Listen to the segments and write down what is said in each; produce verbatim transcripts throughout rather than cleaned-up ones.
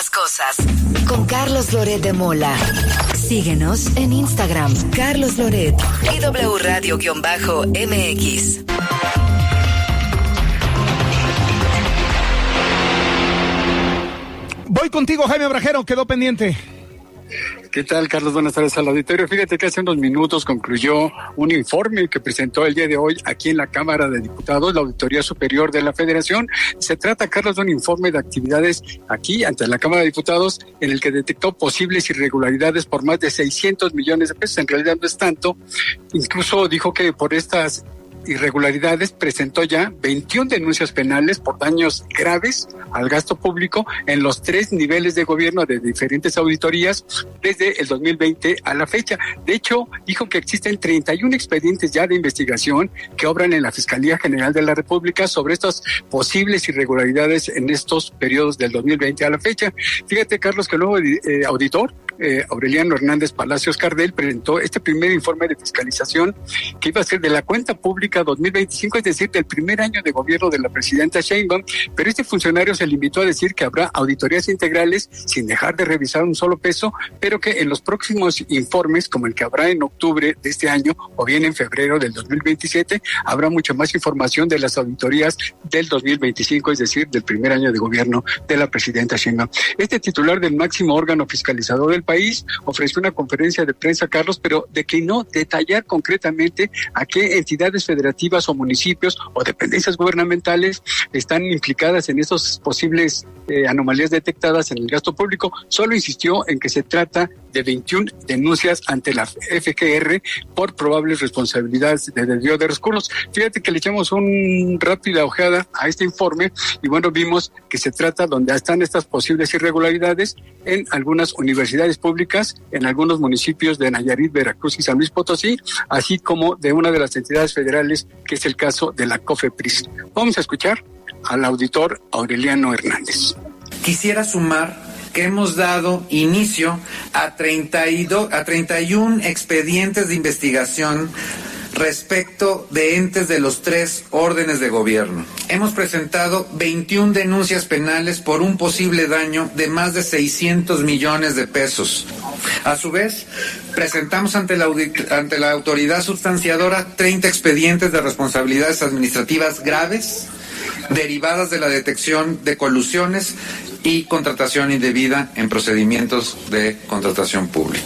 las cosas. Con Carlos Loret de Mola. Síguenos en Instagram, Carlos Loret y W Radio-M X. Voy contigo, Jaime Brajero, quedó pendiente. ¿Qué tal, Carlos? Buenas tardes al auditorio. Fíjate que hace unos minutos concluyó un informe que presentó el día de hoy aquí en la Cámara de Diputados, la Auditoría Superior de la Federación. Se trata, Carlos, de un informe de actividades aquí ante la Cámara de Diputados en el que detectó posibles irregularidades por más de seiscientos millones de pesos. En realidad no es tanto. Incluso dijo que por estas irregularidades presentó ya veintiuna denuncias penales por daños graves al gasto público en los tres niveles de gobierno de diferentes auditorías desde el dos mil veinte a la fecha. De hecho, dijo que existen treinta y uno expedientes ya de investigación que obran en la Fiscalía General de la República sobre estas posibles irregularidades en estos periodos del dos mil veinte a la fecha. Fíjate, Carlos, que el nuevo eh, auditor Eh, Aureliano Hernández Palacios Cardel presentó este primer informe de fiscalización que iba a ser de la cuenta pública dos mil veinticinco, es decir, del primer año de gobierno de la presidenta Sheinbaum, pero este funcionario se limitó a decir que habrá auditorías integrales sin dejar de revisar un solo peso, pero que en los próximos informes, como el que habrá en octubre de este año o bien en febrero del dos mil veintisiete, habrá mucha más información de las auditorías del dos mil veinticinco, es decir, del primer año de gobierno de la presidenta Sheinbaum. Este titular del máximo órgano fiscalizador del país ofreció una conferencia de prensa, Carlos, pero declinó detallar concretamente a qué entidades federativas o municipios o dependencias gubernamentales están implicadas en esas posibles eh, anomalías detectadas en el gasto público. Solo insistió en que se trata de veintiuna denuncias ante la F G R por probables responsabilidades de desvío de recursos. Fíjate que le echamos una rápida ojeada a este informe y bueno, vimos que se trata donde están estas posibles irregularidades en algunas universidades públicas, en algunos municipios de Nayarit, Veracruz y San Luis Potosí, así como de una de las entidades federales, que es el caso de la COFEPRIS. Vamos a escuchar al auditor Aureliano Hernández. Quisiera sumar que hemos dado inicio a treinta y dos, a treinta y uno expedientes de investigación respecto de entes de los tres órdenes de gobierno. Hemos presentado veintiuna denuncias penales por un posible daño de más de seiscientos millones de pesos. A su vez, presentamos ante la, audit- ante la autoridad sustanciadora treinta expedientes de responsabilidades administrativas graves derivadas de la detección de colusiones y contratación indebida en procedimientos de contratación pública.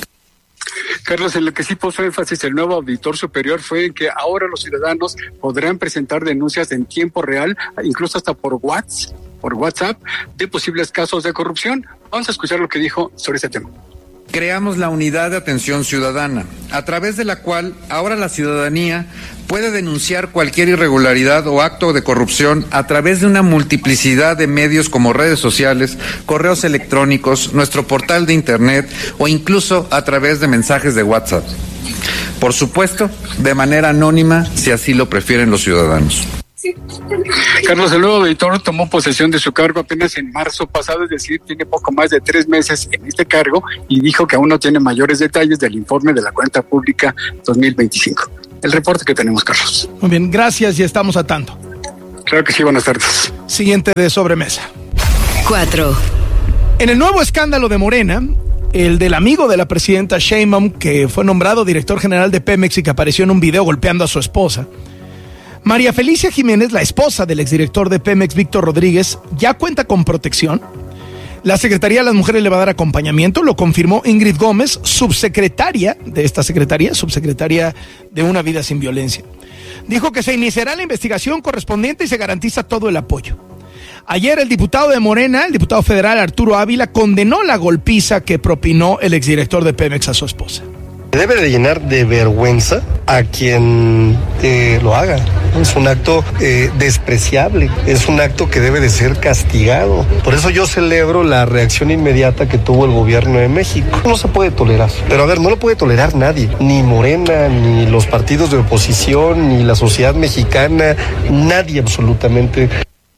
Carlos, en lo que sí puso énfasis el nuevo auditor superior fue en que ahora los ciudadanos podrán presentar denuncias en tiempo real, incluso hasta por WhatsApp, por WhatsApp, de posibles casos de corrupción. Vamos a escuchar lo que dijo sobre ese tema. Creamos la Unidad de Atención Ciudadana, a través de la cual ahora la ciudadanía puede denunciar cualquier irregularidad o acto de corrupción a través de una multiplicidad de medios como redes sociales, correos electrónicos, nuestro portal de internet o incluso a través de mensajes de WhatsApp. Por supuesto, de manera anónima, si así lo prefieren los ciudadanos. Carlos, el nuevo auditor tomó posesión de su cargo apenas en marzo pasado, es decir, tiene poco más de tres meses en este cargo y dijo que aún no tiene mayores detalles del informe de la cuenta pública dos mil veinticinco. El reporte que tenemos, Carlos. Muy bien, gracias y estamos a tanto. Claro que sí, buenas tardes. Siguiente de sobremesa. Cuatro. En el nuevo escándalo de Morena, el del amigo de la presidenta Sheinbaum, que fue nombrado director general de Pemex y que apareció en un video golpeando a su esposa, María Felicia Jiménez, la esposa del exdirector de Pemex, Víctor Rodríguez, ya cuenta con protección. La Secretaría de las Mujeres le va a dar acompañamiento, lo confirmó Ingrid Gómez, subsecretaria de esta secretaría, subsecretaria de Una Vida Sin Violencia. Dijo que se iniciará la investigación correspondiente y se garantiza todo el apoyo. Ayer el diputado de Morena, el diputado federal Arturo Ávila, condenó la golpiza que propinó el exdirector de Pemex a su esposa. Debe de llenar de vergüenza a quien eh, lo haga. Es un acto eh, despreciable, es un acto que debe de ser castigado. Por eso yo celebro la reacción inmediata que tuvo el gobierno de México. No se puede tolerar, pero a ver, no lo puede tolerar nadie, ni Morena, ni los partidos de oposición, ni la sociedad mexicana, nadie absolutamente.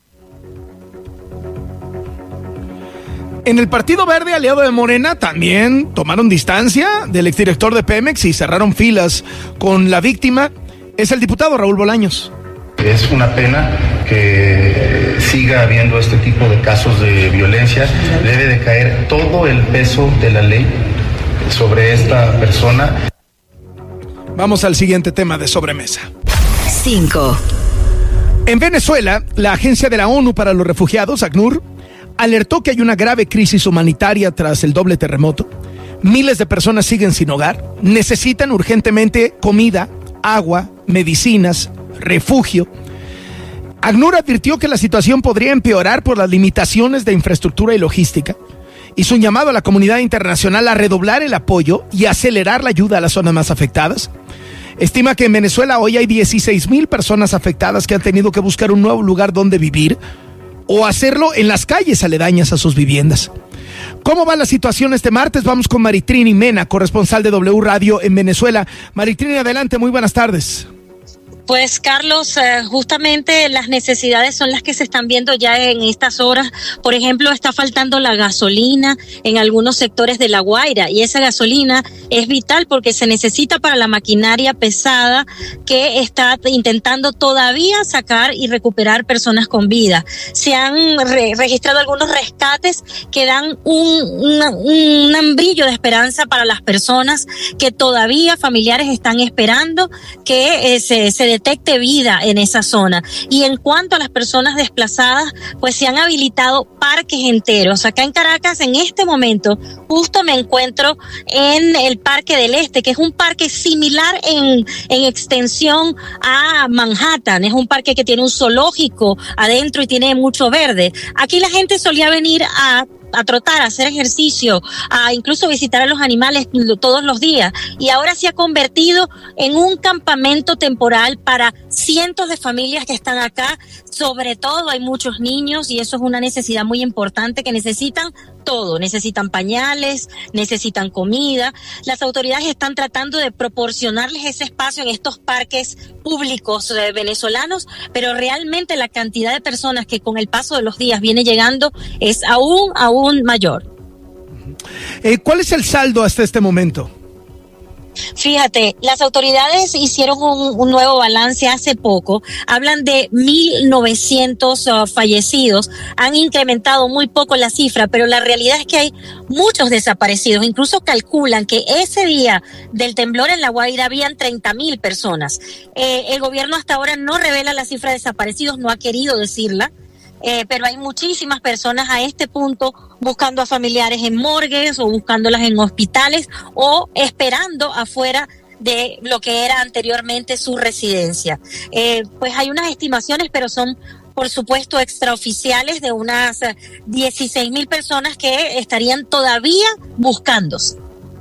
En el Partido Verde, aliado de Morena, también tomaron distancia del exdirector de Pemex y cerraron filas con la víctima. Es el diputado Raúl Bolaños. Es una pena que siga habiendo este tipo de casos de violencia, debe de caer todo el peso de la ley sobre esta persona. Vamos al siguiente tema de sobremesa. cinco. En Venezuela, la Agencia de la ONU para los Refugiados, ACNUR, alertó que hay una grave crisis humanitaria tras el doble terremoto. Miles de personas siguen sin hogar, necesitan urgentemente comida, agua, medicinas, refugio. ACNUR advirtió que la situación podría empeorar por las limitaciones de infraestructura y logística. Hizo un llamado a la comunidad internacional a redoblar el apoyo y acelerar la ayuda a las zonas más afectadas. Estima que en Venezuela hoy hay dieciséis mil personas afectadas que han tenido que buscar un nuevo lugar donde vivir o hacerlo en las calles aledañas a sus viviendas. ¿Cómo va la situación este martes? Vamos con Maritrini Mena, corresponsal de W Radio en Venezuela. Maritrini, adelante, muy buenas tardes. Pues Carlos, eh, justamente las necesidades son las que se están viendo ya en estas horas. Por ejemplo, está faltando la gasolina en algunos sectores de La Guaira y esa gasolina es vital porque se necesita para la maquinaria pesada que está intentando todavía sacar y recuperar personas con vida. Se han re- registrado algunos rescates que dan un, una, un brillo de esperanza para las personas que todavía familiares están esperando que eh, se, se detecte vida en esa zona. Y en cuanto a las personas desplazadas, pues se han habilitado parques enteros. Acá en Caracas, en este momento, justo me encuentro en el Parque del Este, que es un parque similar en, en extensión a Manhattan. Es un parque que tiene un zoológico adentro y tiene mucho verde. Aquí la gente solía venir a a trotar, a hacer ejercicio, a incluso visitar a los animales todos los días, y ahora se ha convertido en un campamento temporal para cientos de familias que están acá. Sobre todo hay muchos niños y eso es una necesidad muy importante, que necesitan todo, necesitan pañales, necesitan comida. Las autoridades están tratando de proporcionarles ese espacio en estos parques públicos eh, venezolanos, pero realmente la cantidad de personas que con el paso de los días viene llegando es aún, aún mayor. Eh, ¿Cuál es el saldo hasta este momento? Fíjate, las autoridades hicieron un, un nuevo balance hace poco, hablan de mil novecientos uh, fallecidos, han incrementado muy poco la cifra, pero la realidad es que hay muchos desaparecidos, incluso calculan que ese día del temblor en La Guaira habían treinta mil personas. Eh, el gobierno hasta ahora no revela la cifra de desaparecidos, no ha querido decirla. Eh, pero hay muchísimas personas a este punto buscando a familiares en morgues o buscándolas en hospitales o esperando afuera de lo que era anteriormente su residencia. Eh, pues hay unas estimaciones, pero son por supuesto extraoficiales, de unas dieciséis mil personas que estarían todavía buscándose.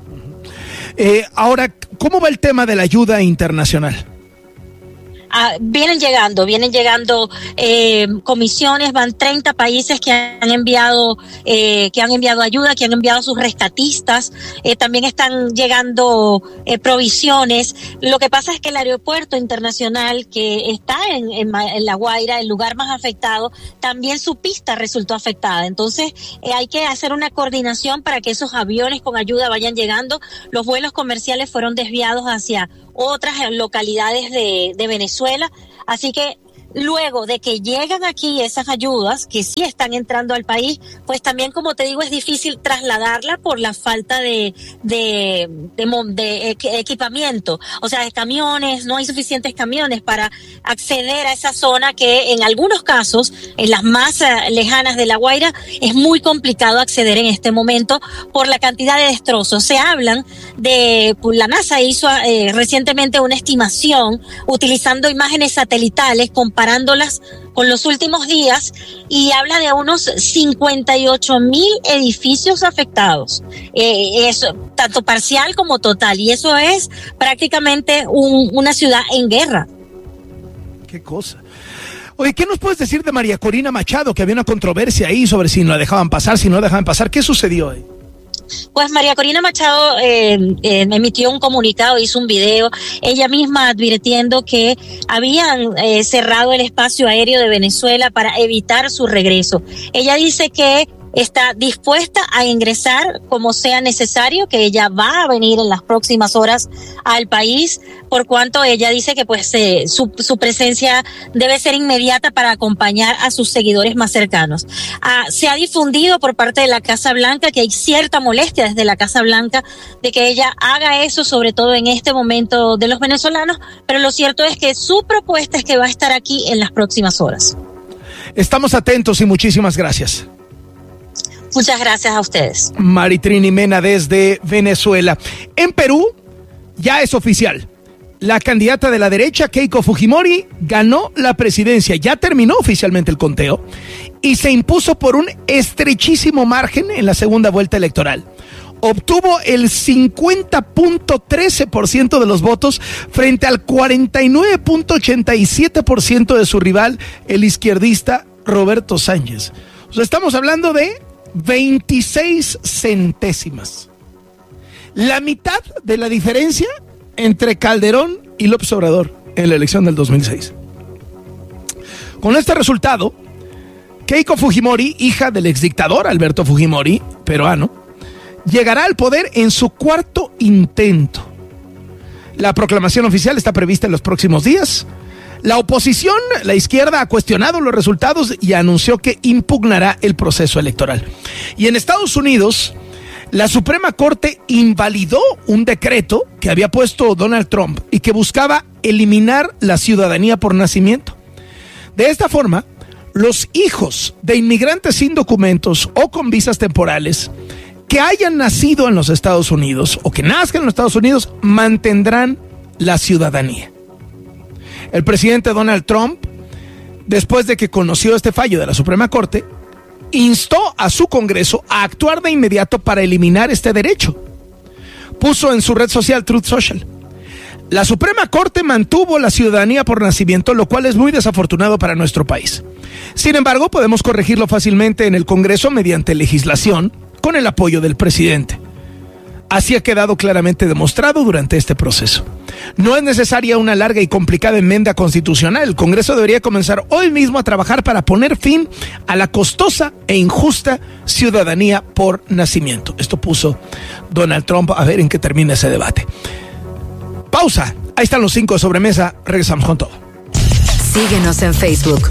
Eh, ahora, ¿cómo va el tema de la ayuda internacional? Ah, vienen llegando, vienen llegando eh, comisiones, van treinta países que han enviado, eh, que han enviado ayuda, que han enviado sus rescatistas, eh, también están llegando eh, provisiones. Lo que pasa es que el aeropuerto internacional que está en, en, en La Guaira, el lugar más afectado, también su pista resultó afectada. Entonces eh, hay que hacer una coordinación para que esos aviones con ayuda vayan llegando. Los vuelos comerciales fueron desviados hacia otras localidades de, de Venezuela, así que luego de que llegan aquí esas ayudas que sí están entrando al país, pues también, como te digo, es difícil trasladarla por la falta de de, de, de equipamiento, o sea, de camiones, no hay suficientes camiones para acceder a esa zona que en algunos casos, en las más lejanas de La Guaira, es muy complicado acceder en este momento por la cantidad de destrozos. Se hablan de, pues, la NASA hizo eh, recientemente una estimación utilizando imágenes satelitales comparándolas con los últimos días y habla de unos cincuenta y ocho mil edificios afectados, eh, eso, tanto parcial como total, y eso es prácticamente un, una ciudad en guerra. Qué cosa. Oye, ¿qué nos puedes decir de María Corina Machado? Que había una controversia ahí sobre si no la dejaban pasar, si no la dejaban pasar. ¿Qué sucedió ahí? Pues María Corina Machado eh, eh, emitió un comunicado, hizo un video, ella misma advirtiendo que habían eh, cerrado el espacio aéreo de Venezuela para evitar su regreso. Ella dice que está dispuesta a ingresar como sea necesario, que ella va a venir en las próximas horas al país, por cuanto ella dice que pues eh, su, su presencia debe ser inmediata para acompañar a sus seguidores más cercanos. Ah, se ha difundido por parte de la Casa Blanca que hay cierta molestia desde la Casa Blanca de que ella haga eso, sobre todo en este momento de los venezolanos, pero lo cierto es que su propuesta es que va a estar aquí en las próximas horas. Estamos atentos y muchísimas gracias. Muchas gracias a ustedes. Maritrini Mena desde Venezuela. En Perú ya es oficial. La candidata de la derecha, Keiko Fujimori, ganó la presidencia. Ya terminó oficialmente el conteo y se impuso por un estrechísimo margen en la segunda vuelta electoral. Obtuvo el cincuenta punto trece por ciento de los votos frente al cuarenta y nueve punto ochenta y siete por ciento de su rival, el izquierdista Roberto Sánchez. O sea, estamos hablando de veintiséis centésimas. La mitad de la diferencia entre Calderón y López Obrador en la elección del dos mil seis. Con este resultado, Keiko Fujimori, hija del exdictador Alberto Fujimori, peruano, llegará al poder en su cuarto intento. La proclamación oficial está prevista en los próximos días. La oposición, la izquierda, ha cuestionado los resultados y anunció que impugnará el proceso electoral. Y en Estados Unidos, la Suprema Corte invalidó un decreto que había puesto Donald Trump y que buscaba eliminar la ciudadanía por nacimiento. De esta forma, los hijos de inmigrantes sin documentos o con visas temporales que hayan nacido en los Estados Unidos o que nazcan en los Estados Unidos mantendrán la ciudadanía. El presidente Donald Trump, después de que conoció este fallo de la Suprema Corte, instó a su Congreso a actuar de inmediato para eliminar este derecho. Puso en su red social Truth Social: la Suprema Corte mantuvo la ciudadanía por nacimiento, lo cual es muy desafortunado para nuestro país. Sin embargo, podemos corregirlo fácilmente en el Congreso mediante legislación con el apoyo del presidente. Así ha quedado claramente demostrado durante este proceso. No es necesaria una larga y complicada enmienda constitucional. El Congreso debería comenzar hoy mismo a trabajar para poner fin a la costosa e injusta ciudadanía por nacimiento. Esto puso Donald Trump. A ver en qué termina ese debate. Pausa. Ahí están los cinco de sobremesa. Regresamos con todo. Síguenos en Facebook.